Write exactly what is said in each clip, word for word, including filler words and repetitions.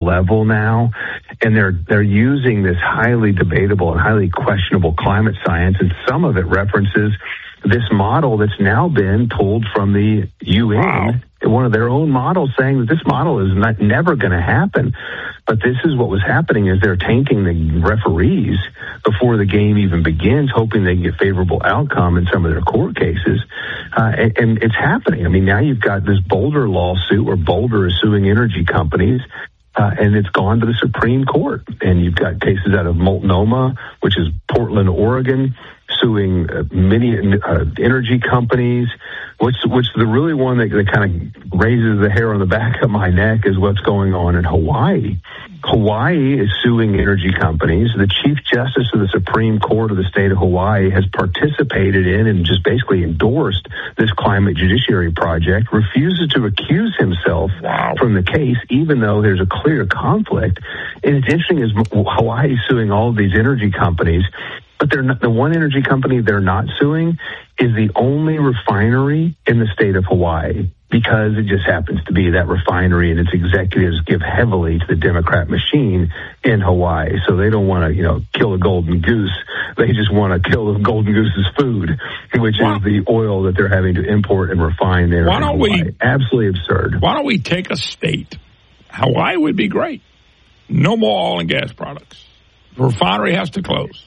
level now, and they're they're using this highly debatable and highly questionable climate science, and some of it references this model that's now been pulled from the U N, wow. one of their own models, saying that this model is not never going to happen. But this is what was happening: is they're tainting the referees before the game even begins, hoping they get favorable outcome in some of their court cases. Uh, and, and it's happening. I mean, now you've got this Boulder lawsuit where Boulder is suing energy companies. Uh, and it's gone to the Supreme Court. And you've got cases out of Multnomah, which is Portland, Oregon, suing uh, many uh, energy companies. Which, which the really one that, that kind of raises the hair on the back of my neck is what's going on in Hawaii. Hawaii is suing energy companies. The Chief Justice of the Supreme Court of the state of Hawaii has participated in and just basically endorsed this climate judiciary project, refuses to recuse himself wow. from the case, even though there's a clear conflict. And it's interesting is Hawaii suing all of these energy companies, but they're not, the one energy company they're not suing is the only refinery in the state of Hawaii, because it just happens to be that refinery and its executives give heavily to the Democrat machine in Hawaii. So they don't want to, you know, kill a golden goose. They just want to kill the golden goose's food, which wow. is the oil that they're having to import and refine there. Why don't we? Absolutely absurd. Why don't we take a state? Hawaii would be great. No more oil and gas products. The refinery has to close.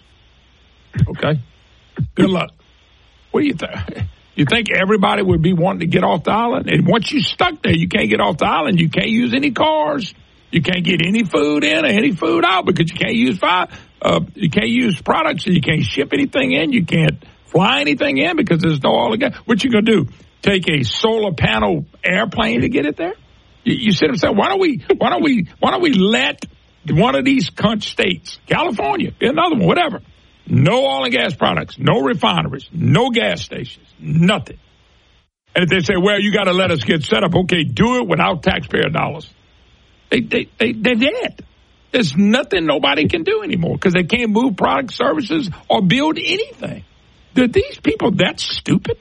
Okay. Good luck. What do you think? You think everybody would be wanting to get off the island? And once you're stuck there, you can't get off the island. You can't use any cars. You can't get any food in or any food out because you can't use fire. Uh, you can't use products. And you can't ship anything in. You can't fly anything in because there's no oil and gas. What you gonna do? Take a solar panel airplane to get it there? You, you sit and say, why don't we? Why don't we? Why don't we let one of these cunt states, California, another one, whatever. No oil and gas products, no refineries, no gas stations, nothing. And if they say, well, you got to let us get set up, okay, do it without taxpayer dollars. They, they, they, they're dead. There's nothing nobody can do anymore because they can't move product, services, or build anything. Are these people that stupid?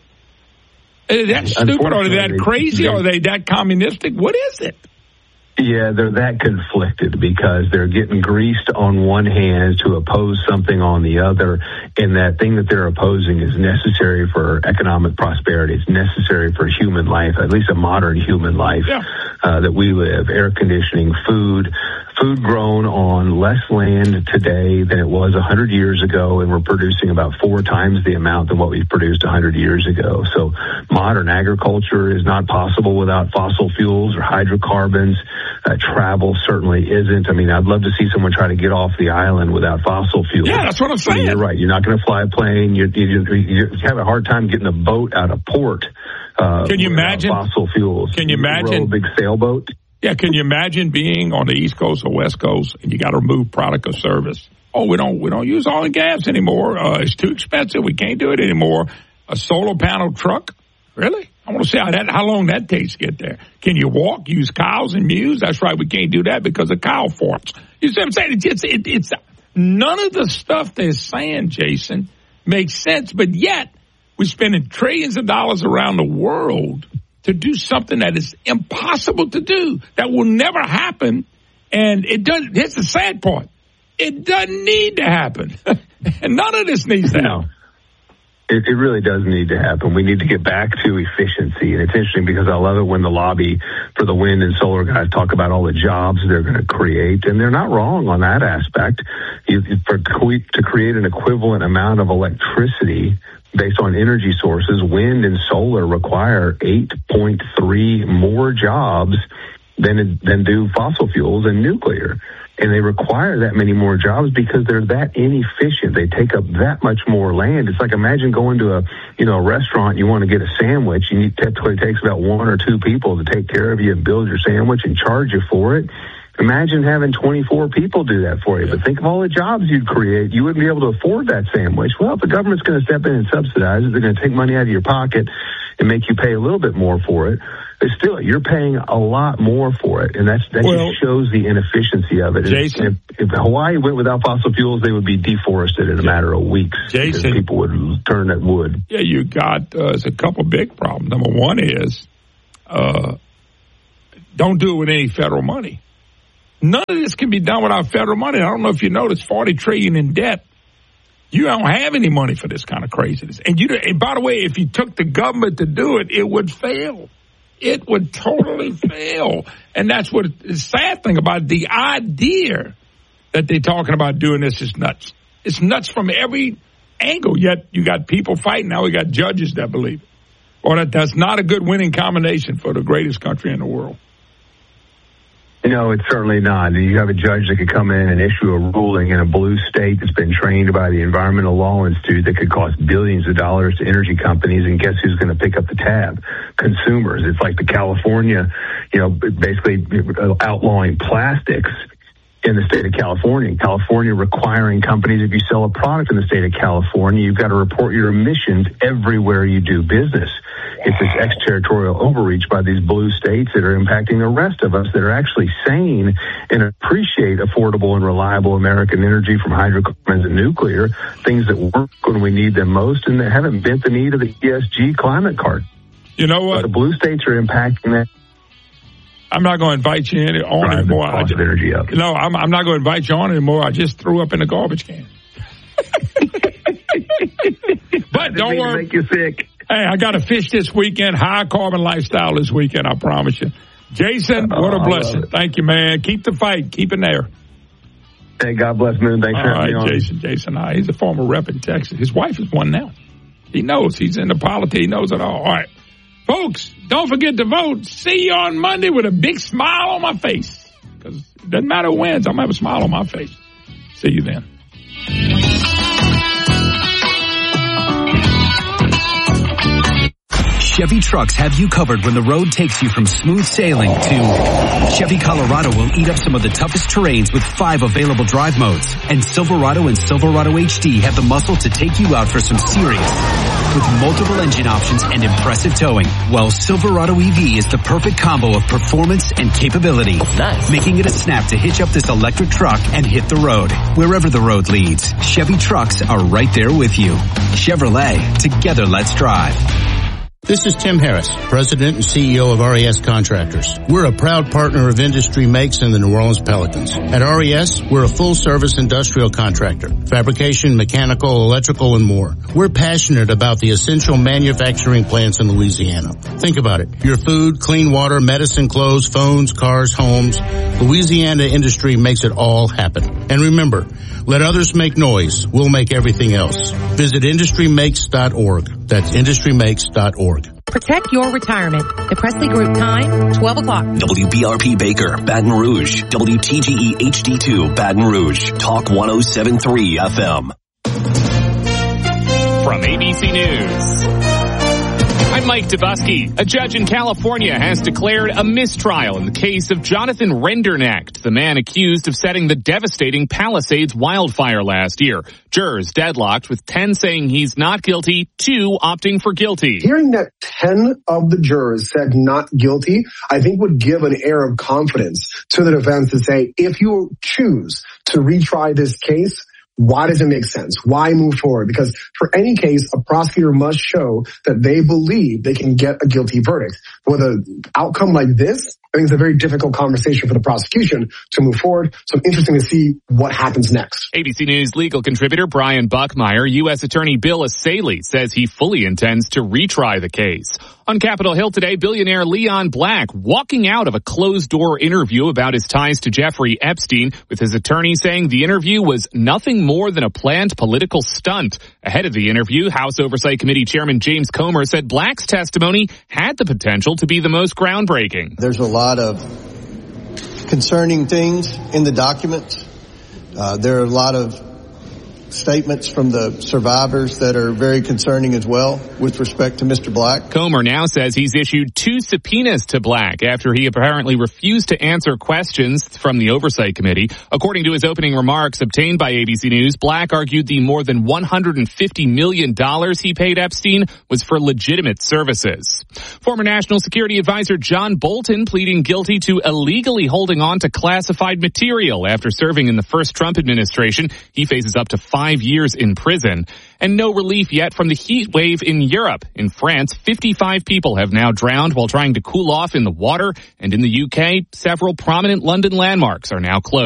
Are they that stupid, or are they that crazy, or are they that communistic? What is it? Yeah, they're that conflicted because they're getting greased on one hand to oppose something on the other, and that thing that they're opposing is necessary for economic prosperity. It's necessary for human life, at least a modern human life yeah. uh, that we live. Air conditioning, food, food grown on less land today than it was one hundred years ago, and we're producing about four times the amount than what we produced one hundred years ago. So modern agriculture is not possible without fossil fuels or hydrocarbons. Uh, travel certainly isn't. I mean, I'd love to see someone try to get off the island without fossil fuels. Yeah, that's what I'm saying. I mean, you're right. You're not going to fly a plane. You, you, you have a hard time getting a boat out of port. Uh, can you imagine fossil fuels? Can you imagine a big sailboat? Yeah. Can you imagine being on the East Coast or West Coast and you got to remove product or service? Oh, we don't we don't use oil and gas anymore. Uh, it's too expensive. We can't do it anymore. A solar panel truck? Really? I want to see how that how long that takes to get there. Can you walk? Use cows and mules? That's right. We can't do that because of cow farts. You see what I'm saying? It's, it's, it, it's none of the stuff they're saying, Jason, makes sense. But yet we're spending trillions of dollars around the world to do something that is impossible to do, that will never happen. And it doesn't. Here's the sad part. It doesn't need to happen. And none of this needs to happen. It, it really does need to happen. We need to get back to efficiency. And it's interesting because I love it when the lobby for the wind and solar guys talk about all the jobs they're going to create. And they're not wrong on that aspect. You, for, to create an equivalent amount of electricity based on energy sources, wind and solar require eight point three more jobs than, than do fossil fuels and nuclear. And they require that many more jobs because they're that inefficient. They take up that much more land. It's like, imagine going to a, you know, a restaurant, you want to get a sandwich, and it typically takes about one or two people to take care of you and build your sandwich and charge you for it. Imagine having twenty-four people do that for you. But think of all the jobs you'd create. You wouldn't be able to afford that sandwich. Well, if the government's going to step in and subsidize it, they're going to take money out of your pocket and make you pay a little bit more for it. But still, you're paying a lot more for it, and that's, that well, just shows the inefficiency of it. Jason, if, if Hawaii went without fossil fuels, they would be deforested in a matter of weeks. Jason, people would turn that wood. Yeah, you got uh, there's a couple big problems. Number one is uh, don't do it with any federal money. None of this can be done without federal money. I don't know if you noticed, forty trillion dollars in debt. You don't have any money for this kind of craziness. And you, and by the way, if you took the government to do it, it would fail. It would totally fail. And that's what the sad thing about it. The idea that they're talking about doing this is nuts. It's nuts from every angle. Yet you got people fighting. Now we got judges that believe it. Or that that's not a good winning combination for the greatest country in the world. No, it's certainly not. You have a judge that could come in and issue a ruling in a blue state that's been trained by the Environmental Law Institute that could cost billions of dollars to energy companies, and guess who's going to pick up the tab? Consumers. It's like the California, you know, basically outlawing plastics in the state of California. California requiring companies, if you sell a product in the state of California, you've got to report your emissions everywhere you do business. It's this extraterritorial overreach by these blue states that are impacting the rest of us that are actually sane and appreciate affordable and reliable American energy from hydrocarbons and nuclear, things that work when we need them most, and they haven't bent the knee to the E S G climate card. You know what? But the blue states are impacting that. I'm not going to invite you in on Drive anymore. the cost I just, of energy up. No, I'm, I'm not going to invite you on anymore. I just threw up in the garbage can. But don't worry. Make you sick. Hey, I got a fish this weekend. High carbon lifestyle this weekend. I promise you. Jason, what a oh, blessing. Thank you, man. Keep the fight. Keep it there. Hey, God bless, Moon. Thanks All for having right, me on. Jason. Jason, uh, he's a former rep in Texas. His wife is one now. He knows. He's into politics. He knows it all. All right. Folks, don't forget to vote. See you on Monday with a big smile on my face. Because it doesn't matter who wins. I'm going to have a smile on my face. See you then. Chevy trucks have you covered when the road takes you from smooth sailing to Chevy Colorado will eat up some of the toughest terrains with five available drive modes. And Silverado and Silverado H D have the muscle to take you out for some serious with multiple engine options and impressive towing. While Silverado E V is the perfect combo of performance and capability, nice. Making it a snap to hitch up this electric truck and hit the road. Wherever the road leads, Chevy trucks are right there with you. Chevrolet, together let's drive. This is Tim Harris, President and C E O of R E S Contractors. We're a proud partner of Industry Makes and the New Orleans Pelicans. At R E S, we're a full-service industrial contractor, fabrication, mechanical, electrical, and more. We're passionate about the essential manufacturing plants in Louisiana. Think about it. Your food, clean water, medicine, clothes, phones, cars, homes. Louisiana Industry makes it all happen. And remember, let others make noise. We'll make everything else. Visit industry makes dot org. That's industry makes dot org. Protect your retirement. The Presley Group time, twelve o'clock. W B R P Baker, Baton Rouge. W T G E H D two, Baton Rouge. Talk one oh seven point three F M. From A B C News. I'm Mike Dubusky. A judge in California has declared a mistrial in the case of Jonathan Rendernacht, the man accused of setting the devastating Palisades wildfire last year. Jurors deadlocked, with ten saying he's not guilty, two opting for guilty. Hearing that ten of the jurors said not guilty, I think would give an air of confidence to the defense to say, if you choose to retry this case, why does it make sense? Why move forward? Because for any case, a prosecutor must show that they believe they can get a guilty verdict. With an outcome like this, I think it's a very difficult conversation for the prosecution to move forward. So interesting to see what happens next. A B C News legal contributor Brian Buckmeyer, U S Attorney Bill Asaley says he fully intends to retry the case. On Capitol Hill today, billionaire Leon Black walking out of a closed-door interview about his ties to Jeffrey Epstein, with his attorney saying the interview was nothing more than a planned political stunt. Ahead of the interview, House Oversight Committee Chairman James Comer said Black's testimony had the potential to be the most groundbreaking. There's a lot of concerning things in the document. Uh, there are a lot of statements from the survivors that are very concerning as well with respect to Mister Black. Comer now says he's issued two subpoenas to Black after he apparently refused to answer questions from the Oversight Committee. According to his opening remarks obtained by A B C News, Black argued the more than one hundred fifty million dollars he paid Epstein was for legitimate services. Former National Security Advisor John Bolton pleading guilty to illegally holding on to classified material after serving in the first Trump administration. He faces up to five five years in prison. And no relief yet from the heat wave in Europe. In France, fifty-five people have now drowned while trying to cool off in the water. And in the U K, several prominent London landmarks are now closed.